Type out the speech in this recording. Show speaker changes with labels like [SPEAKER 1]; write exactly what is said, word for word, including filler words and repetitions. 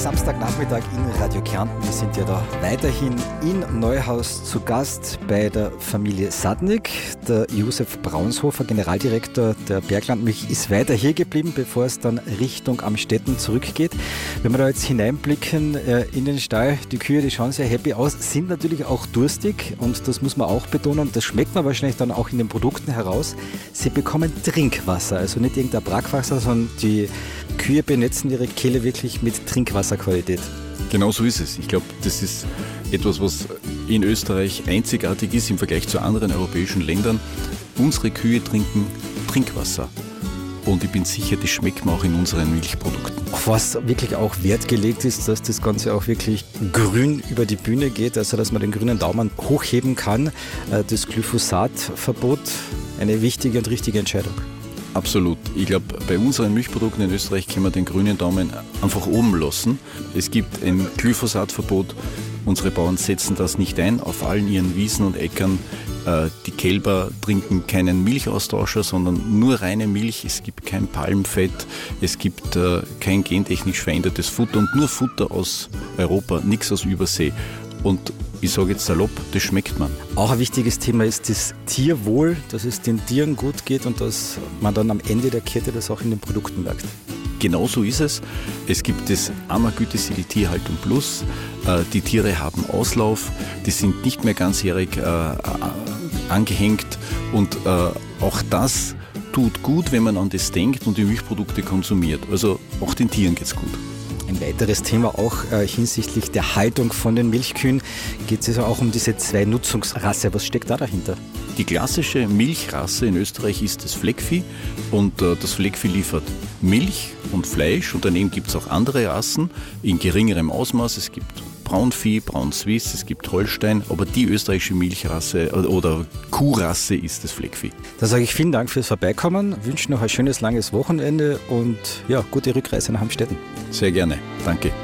[SPEAKER 1] Samstagnachmittag in Radio Kärnten. Wir sind ja da weiterhin in Neuhaus zu Gast bei der Familie Sadnik. Der Josef Braunshofer, Generaldirektor der Berglandmilch, ist weiter hier geblieben, bevor es dann Richtung Amstetten zurückgeht. Wenn wir da jetzt hineinblicken äh, in den Stall, die Kühe, die schauen sehr happy aus, sind natürlich auch durstig und das muss man auch betonen. Das schmeckt man wahrscheinlich dann auch in den Produkten heraus. Sie bekommen Trinkwasser, also nicht irgendein Brackwasser, sondern die Kühe benetzen ihre Kehle wirklich mit Trinkwasserqualität.
[SPEAKER 2] Genau so ist es. Ich glaube, das ist etwas, was in Österreich einzigartig ist im Vergleich zu anderen europäischen Ländern. Unsere Kühe trinken Trinkwasser. Und ich bin sicher, das schmeckt man auch in unseren Milchprodukten.
[SPEAKER 1] Auf was wirklich auch Wert gelegt ist, dass das Ganze auch wirklich grün über die Bühne geht, also dass man den grünen Daumen hochheben kann. Das Glyphosatverbot, eine wichtige und richtige Entscheidung.
[SPEAKER 2] Absolut. Ich glaube, bei unseren Milchprodukten in Österreich können wir den grünen Daumen einfach oben lassen. Es gibt ein Glyphosatverbot. Unsere Bauern setzen das nicht ein auf allen ihren Wiesen und Äckern. Die Kälber trinken keinen Milchaustauscher, sondern nur reine Milch. Es gibt kein Palmfett, es gibt kein gentechnisch verändertes Futter und nur Futter aus Europa, nichts aus Übersee. Und ich sage jetzt salopp, das schmeckt man.
[SPEAKER 1] Auch ein wichtiges Thema ist das Tierwohl, dass es den Tieren gut geht und dass man dann am Ende der Kette das auch in den Produkten merkt.
[SPEAKER 2] Genau so ist es. Es gibt das Ammergütesiegel Tierhaltung Plus. Die Tiere haben Auslauf, die sind nicht mehr ganzjährig äh, angehängt und äh, auch das tut gut, wenn man an das denkt und die Milchprodukte konsumiert. Also auch den Tieren geht's gut.
[SPEAKER 1] Ein weiteres Thema auch äh, hinsichtlich der Haltung von den Milchkühen geht es also auch um diese Zwei-Nutzungsrasse. Was steckt da dahinter?
[SPEAKER 2] Die klassische Milchrasse in Österreich ist das Fleckvieh und äh, das Fleckvieh liefert Milch und Fleisch und daneben gibt es auch andere Rassen in geringerem Ausmaß. Es gibt Braunvieh, Braun-Swiss, es gibt Holstein, aber die österreichische Milchrasse oder Kuhrasse ist das Fleckvieh.
[SPEAKER 1] Da sage ich vielen Dank fürs Vorbeikommen, wünsche noch ein schönes, langes Wochenende und ja, gute Rückreise nach Amstetten.
[SPEAKER 2] Sehr gerne, danke.